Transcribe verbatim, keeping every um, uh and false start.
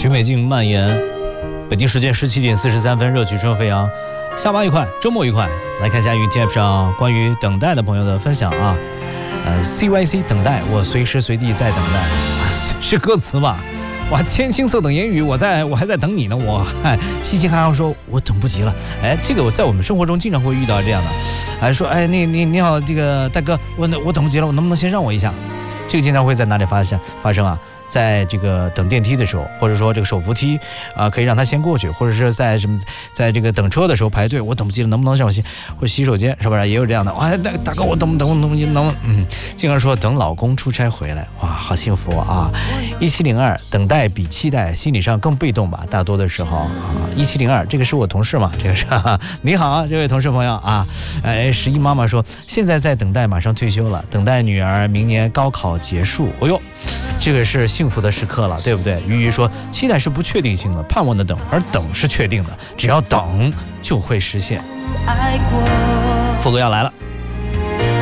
许美静蔓延。北京时间十七点四十三分，热曲声飞扬，下班愉快，周末愉快。来看一下 YouTube 上关于等待的朋友的分享啊。呃 ，C Y C 等待，我随时随地在等待，是歌词吧？哇，天青色等烟雨，我在我还在等你呢，我还嘻嘻哈哈说，我等不及了。哎，这个我在我们生活中经常会遇到这样的，还说，哎，你你你好，这个大哥，我我等不及了，我能不能先让我一下？这个经常会在哪里发生发生啊？在这个等电梯的时候，或者说这个手扶梯啊、呃，可以让他先过去，或者是在什么，在这个等车的时候排队，我等不及了，能不能让我先？或者洗手间是不是也有这样的？哇，大大哥，我等等等能嗯，经常说等老公出差回来，哇，好幸福啊！一七零二，等待比期待心理上更被动吧，大多的时候啊。一七零二，这个是我同事嘛，这个是哈哈你好啊，这位同事朋友啊，哎，十一妈妈说现在在等待马上退休了，等待女儿明年高考结束，哎呦。这个是幸福的时刻了，对不对？鱼鱼说，期待是不确定性的，盼望的等，而等是确定的，只要等就会实现。富哥要来了。